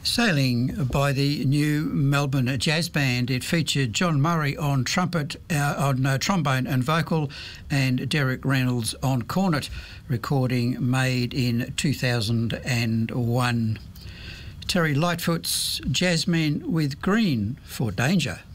Sailing by the new Melbourne Jazz Band. It featured John Murray on trombone and vocal, and Derek Reynolds on cornet, recording made in 2001. Terry Lightfoot's Jazzmen with Green for Danger.